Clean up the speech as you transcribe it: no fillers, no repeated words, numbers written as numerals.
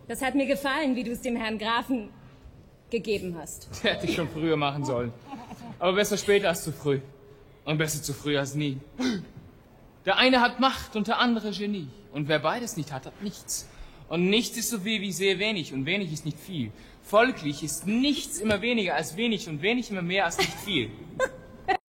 Das hat mir gefallen, wie du es dem Herrn Grafen gegeben hast. Das hätte ich schon früher machen sollen. Aber besser später als zu früh. Und besser zu früh als nie. Der eine hat Macht und der andere Genie. Und wer beides nicht hat, hat nichts. Und nichts ist so viel wie sehr wenig und wenig ist nicht viel. Folglich ist nichts immer weniger als wenig und wenig immer mehr als nicht viel.